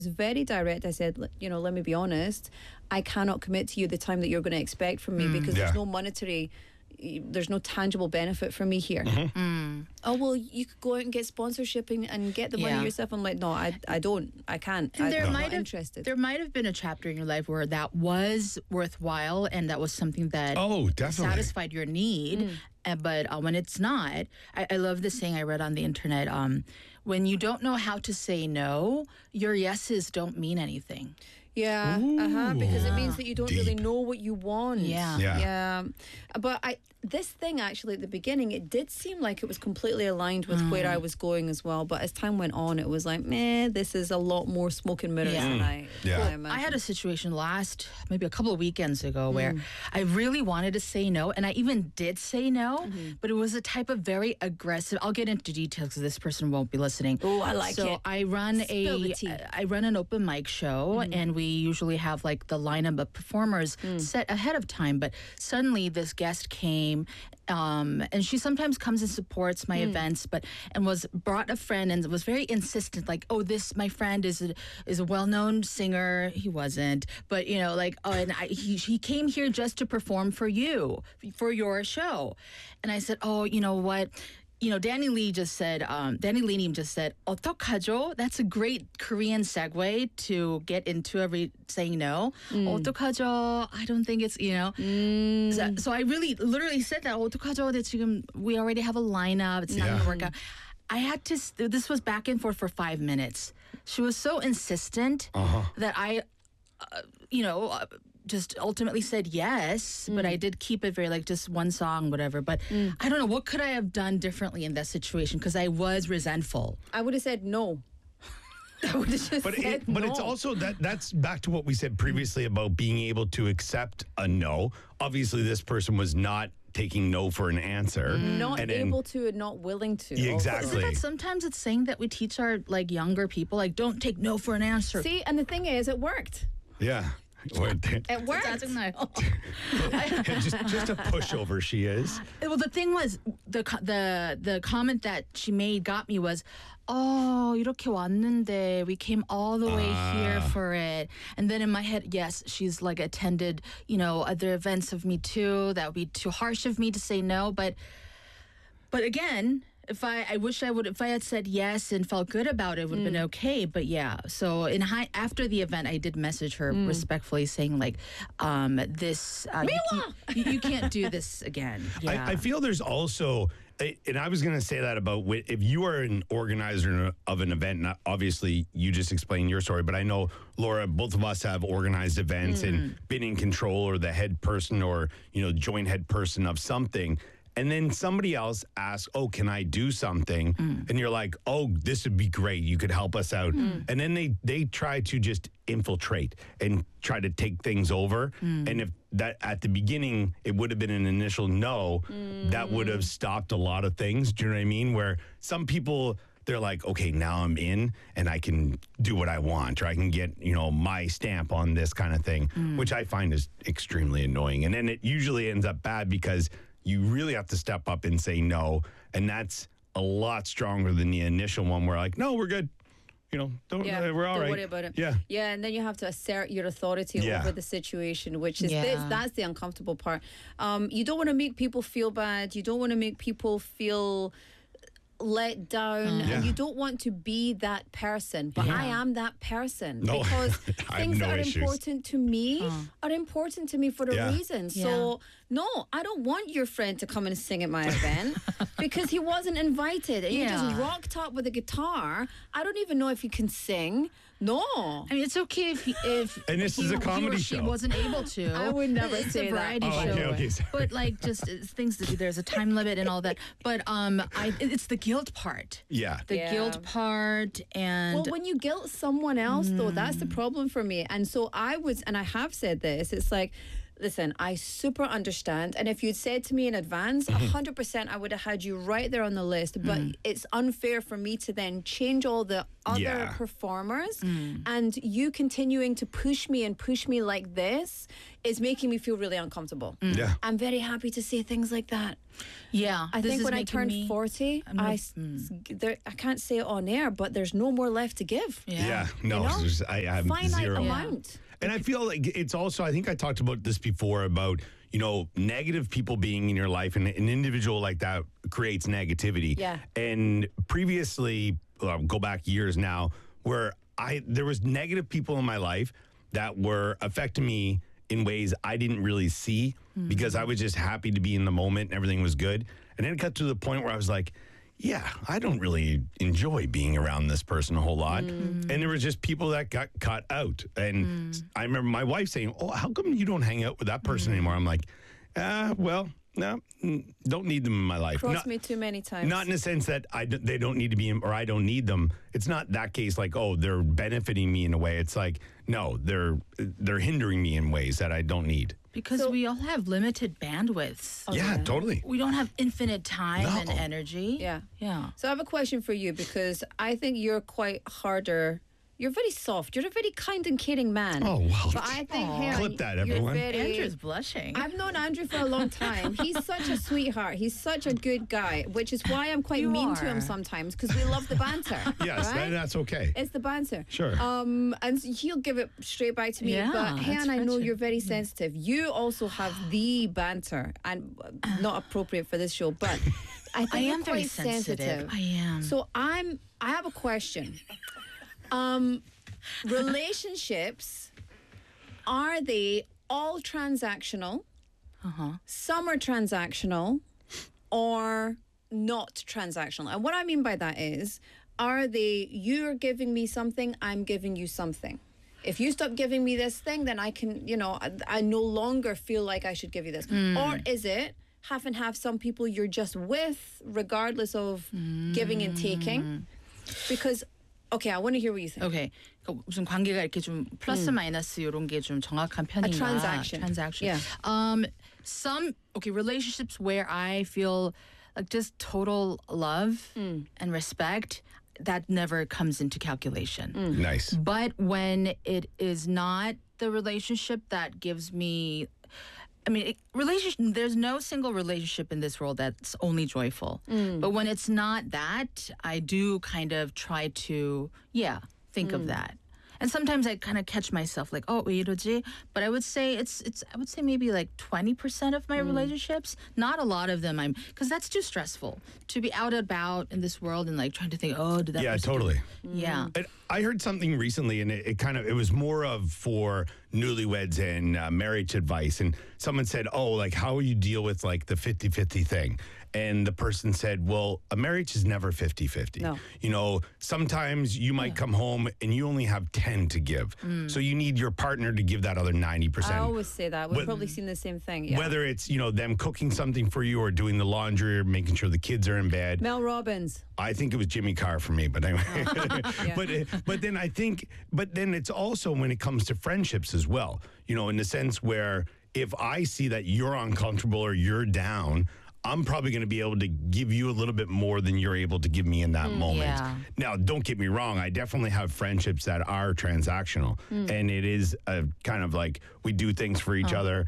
was very direct. I said, let me be honest. I cannot commit to you the time that you're going to expect from me because there's no there's no tangible benefit for me here. Oh, well, you could go out and get sponsorship and get the money yourself. I'm like, no, I don't. I can't. I'm not interested. There might have been a chapter in your life where that was worthwhile and that was something that satisfied your need. But when it's not, I love this saying I read on the internet. When you don't know how to say no, your yeses don't mean anything. Yeah, because it means that you don't really know what you want. Yeah. But this thing actually at the beginning, it did seem like it was completely aligned with where I was going as well. But as time went on, it was like, this is a lot more smoke and mirrors than I imagined. I had a situation maybe a couple of weekends ago where I really wanted to say no, and I even did say no, but it was a type of very aggressive. I'll get into details because this person won't be listening. Oh, I like it. So I run an open mic show, and we usually have like the lineup of performers set ahead of time. But suddenly this guest came, and she sometimes comes and supports my events, and brought a friend and was very insistent, like, oh, my friend is a well-known singer. He wasn't, but he came here just to perform for you, for your show. And I said, oh, you know what? Danny Lee just said, 어떡하죠? That's a great Korean segue to get into saying no. 어떡하죠? I don't think it's, So I literally said that, 어떡하죠? We already have a lineup. It's not going to work out. I had to, this was back and forth for 5 minutes. She was so insistent that I, just ultimately said yes, but I did keep it very just one song, whatever. But I don't know, what could I have done differently in that situation? Because I was resentful. I would have said no. I would have just said no. But it's also that's back to what we said previously about being able to accept a no. Obviously, this person was not taking no for an answer. Not able to and not willing to. Yeah, exactly. Isn't that sometimes it's saying that we teach our younger people, don't take no for an answer. See, and the thing is, it worked. Yeah. It worked. just a pushover she is. Well, the thing was, the comment that she made got me was, oh, 이렇게 왔는데 we came all the way here for it. And then in my head, yes, she's attended, other events of me too. That would be too harsh of me to say no. But again, if I had said yes and felt good about it, it would have been okay. But yeah, so after the event, I did message her respectfully saying this, you can't do this again. Yeah. I feel there's also, and I was going to say that about if you are an organizer of an event, and obviously you just explained your story, but I know, Laura, both of us have organized events and been in control or the head person or, joint head person of something. And then somebody else asks, oh, can I do something? And you're like, oh, this would be great. You could help us out. And then they try to just infiltrate and try to take things over. And if that at the beginning, it would have been an initial no, that would have stopped a lot of things. Do you know what I mean? Where some people, they're like, okay, now I'm in and I can do what I want, or I can get, my stamp on this kind of thing, which I find is extremely annoying. And then it usually ends up bad because you really have to step up and say no. And that's a lot stronger than the initial one where no, we're good. We're all right. Don't worry about it. Yeah. Yeah, and then you have to assert your authority over the situation, which is that's the uncomfortable part. You don't want to make people feel bad. You don't want to make people feel let down, and you don't want to be that person, but I am that person because things that are important to me are important to me for a reason. So no, I don't want your friend to come and sing at my event because he wasn't invited and you just rocked up with a guitar. I don't even know if you can sing. No, I mean, it's okay if and this is a comedy show. She wasn't able to. I would never it's say a variety that. show. Okay, but just things that there's a time limit and all that. But it's the guilt part. Yeah, the guilt part, and when you guilt someone else, though, that's the problem for me. And so I have said this. It's like, listen, I super understand. And if you'd said to me in advance, 100% I would have had you right there on the list. But it's unfair for me to then change all the other performers. And you continuing to push me like this is making me feel really uncomfortable. Yeah. I'm very happy to say things like that. Yeah. I think when I turned 40, gonna- I can't say it on air, but there's no more left to give. Yeah. No, You know? I have Finite zero. amount. And I feel like it's also, I think I talked about this before about, negative people being in your life, and an individual like that creates negativity. Yeah. And previously, go back years now, where there was negative people in my life that were affecting me in ways I didn't really see because I was just happy to be in the moment and everything was good. And then it got to the point where I was like, yeah, I don't really enjoy being around this person a whole lot. And there was just people that got cut out. And I remember my wife saying, oh, how come you don't hang out with that person anymore? I'm like, well, no, don't need them in my life. Crossed me too many times. Not in the sense that they don't need to be, or I don't need them. It's not that case like, oh, they're benefiting me in a way. It's like, no, they're hindering me in ways that I don't need. Because we all have limited bandwidths. Yeah, totally. We don't have infinite time and No. energy. Yeah. Yeah. So I have a question for you because I think you're quite harder. You're very soft. You're a very kind and caring man. Oh, well. But I think Hannah, Clip that, you're everyone. very- Andrew's blushing. I've known Andrew for a long time. He's such a sweetheart. He's such a good guy, which is why I'm quite You mean to him are. sometimes because we love the banter. Yes, right? that's okay. It's the banter. Sure. And he'll give it straight back to me. Yeah, but that's Hannah, I know friendship. you're very sensitive. You also have the banter, and not appropriate for this show, but I think I you're am very quite sensitive. I am. So I have a question. Relationships, are they all transactional? Some are transactional or not transactional. And what I mean by that is, are they, you're giving me something, I'm giving you something. If you stop giving me this thing, then I can, I no longer feel like I should give you this. Or is it half and half, some people you're just with, regardless of giving and taking? Because, okay, I want to hear what you think. Okay. 그러니까 무슨 관계가 이렇게 좀 플러스 마이너스 이런 게 좀 정확한 편인가? A transaction. Transaction. Yeah. Some relationships where I feel like just total love and respect, that never comes into calculation. Nice. But when it is not the relationship that gives me, there's no single relationship in this world that's only joyful. But when it's not that, I do kind of try to, think of that. And sometimes I kind of catch myself like, oh, 왜 이러지? But I would say I would say maybe like 20% of my relationships. Not a lot of them. Because that's too stressful to be out and about in this world and like trying to think, oh, did that Yeah, person do totally. Yeah. I heard something recently, and it was more of for newlyweds and marriage advice. And someone said, oh, like, how will you deal with like the 50-50 thing? And the person said, well, a marriage is never 50-50. No. Sometimes you might come home and you only have 10 to give. So you need your partner to give that other 90%. I always say that. We've probably seen the same thing. Yeah. Whether it's, them cooking something for you or doing the laundry or making sure the kids are in bed. Mel Robbins. I think it was Jimmy Carr for me, but anyway. Yeah. But then it's also when it comes to friendships as well, in the sense where if I see that you're uncomfortable or you're down, I'm probably going to be able to give you a little bit more than you're able to give me in that moment. Yeah. Now, don't get me wrong. I definitely have friendships that are transactional. And it is a kind of like we do things for each other.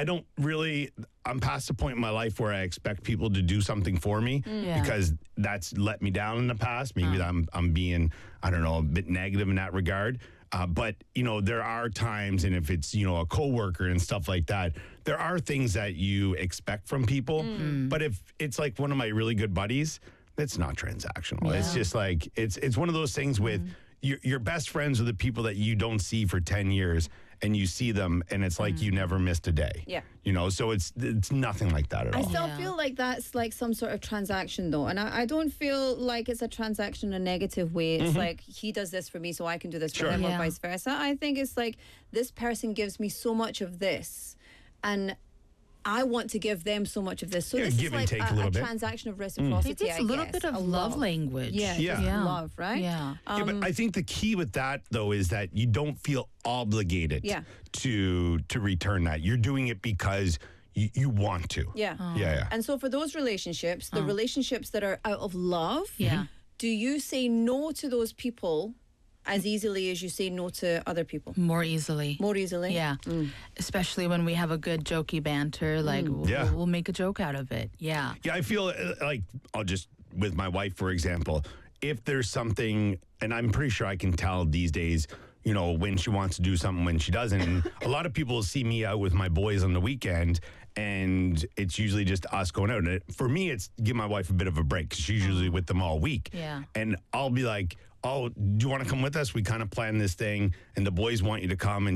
I'm past the point in my life where I expect people to do something for me because that's let me down in the past. Maybe I'm being, I don't know, a bit negative in that regard. But, there are times, and if it's, a coworker and stuff like that, there are things that you expect from people. But if it's like one of my really good buddies, it's not transactional. Yeah. It's just like, it's one of those things with your best friends are the people that you don't see for 10 years and you see them and it's like you never missed a day. Yeah. So it's nothing like that at I all. still feel like that's like some sort of transaction though. And I don't feel like it's a transaction in a negative way. It's like he does this for me so I can do this for him or Yeah. vice versa. I think it's like this person gives me so much of this and I want to give them so much of this. So Yeah, this give is and like take a little bit. transaction of reciprocity, It's a little bit of love language. Yeah, Yeah. just Yeah. love, right? Yeah. Yeah, but I think the key with that though is that you don't feel obligated Yeah. to return that. You're doing it because you want to. Yeah. Yeah. And so for those relationships, the relationships that are out of love, Yeah. do you say no to those people as easily as you say no to other people? More easily. More easily? Yeah. Especially when we have a good jokey banter, like we'll make a joke out of it. Yeah. Yeah, I feel like with my wife, for example, if there's something, and I'm pretty sure I can tell these days, when she wants to do something, when she doesn't. And a lot of people see me out with my boys on the weekend, and it's usually just us going out. And for me, it's give my wife a bit of a break, because she's usually with them all week. Yeah. And I'll be like, oh, do you want to come with us? We kind of plan this thing, and the boys want you to come, and